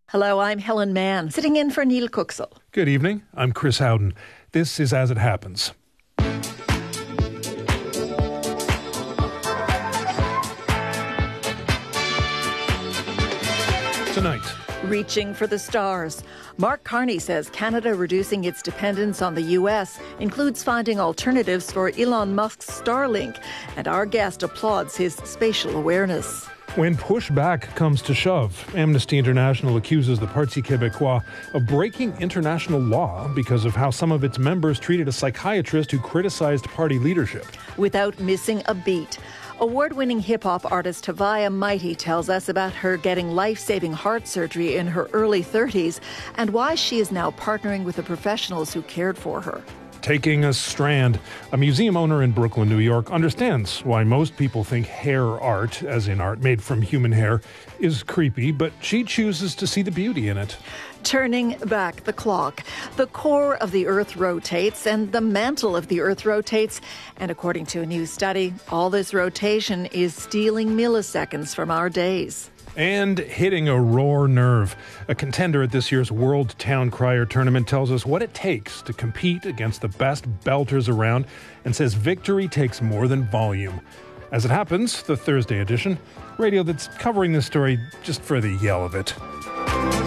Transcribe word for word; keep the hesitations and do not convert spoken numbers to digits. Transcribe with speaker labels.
Speaker 1: Hello, I'm Helen Mann, sitting in for Neil Cooksall.
Speaker 2: Good evening, I'm Chris Howden. This is As It Happens. Tonight.
Speaker 1: Reaching for the stars. Mark Carney says Canada reducing its dependence on the U S includes finding alternatives for Elon Musk's Starlink. And our guest applauds his spatial awareness.
Speaker 2: When pushback comes to shove, Amnesty International accuses the Parti Québécois of breaking international law because of how some of its members treated a psychiatrist who criticized party leadership.
Speaker 1: Without missing a beat. Award-winning hip-hop artist Tavia Mighty tells us about her getting life-saving heart surgery in her early thirties and why she is now partnering with the professionals who cared for her.
Speaker 2: Taking a strand. A museum owner in Brooklyn, New York, understands why most people think hair art, as in art made from human hair, is creepy, but she chooses to see the beauty in it.
Speaker 1: Turning back the clock. The core of the Earth rotates and the mantle of the Earth rotates. And according to a new study, all this rotation is stealing milliseconds from our days.
Speaker 2: And hitting a raw nerve. A contender at this year's World Town Crier Tournament tells us what it takes to compete against the best belters around and says victory takes more than volume. As it happens, the Thursday edition, radio that's covering this story just for the yell of it.